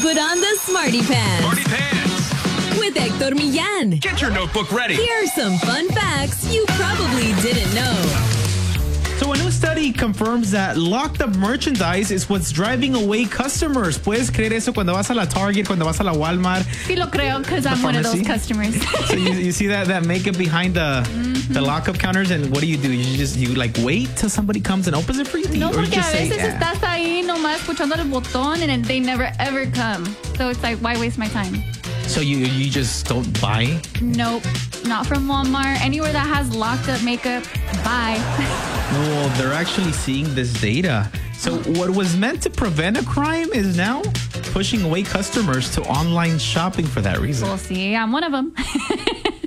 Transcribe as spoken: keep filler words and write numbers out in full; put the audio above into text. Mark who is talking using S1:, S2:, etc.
S1: put on the Smarty Pants.
S2: Smarty Pants.
S1: With Hector Millán.
S2: Get your notebook ready.
S1: Here are some fun facts you probably didn't know.
S3: So a new study confirms that locked up merchandise is what's driving away customers. ¿Puedes creer eso cuando vas a la Target, cuando vas a la Walmart?
S4: Sí lo creo, because I'm one of those customers.
S3: So you, you see that, that makeup behind the, mm-hmm. the lockup counters, and what do you do? You just, you like wait till somebody comes and opens it for you?
S4: No,
S3: or
S4: porque
S3: you just
S4: a veces
S3: say, eh.
S4: estás ahí nomás escuchando el botón and they never ever come. So it's like, why waste my time?
S3: So you you just don't buy?
S4: Nope, not from Walmart. Anywhere that has locked up makeup, buy.
S3: Well, they're actually seeing this data. So what was meant to prevent a crime is now pushing away customers to online shopping for that reason.
S4: We'll see. I'm one of them.